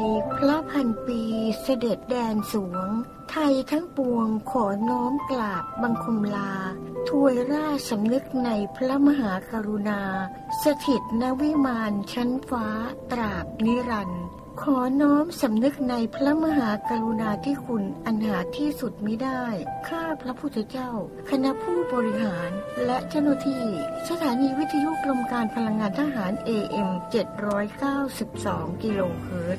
พระพันปีเสด็จแดนสวงไทยทั้งปวงขอน้อมกราบบังคมลาถวยราชสำนึกในพระมหากรุณาสถิตณวิมานชั้นฟ้าตราบนิรันดร์ขอน้อมสำนึกในพระมหากรุณาธิคุณอันหาที่สุดมิได้ข้าพระพุทธเจ้าคณะผู้บริหารและเจ้าหน้าที่สถานีวิทยุกรมการพลังงานทหาร AM 792 กิโลเฮิรตซ์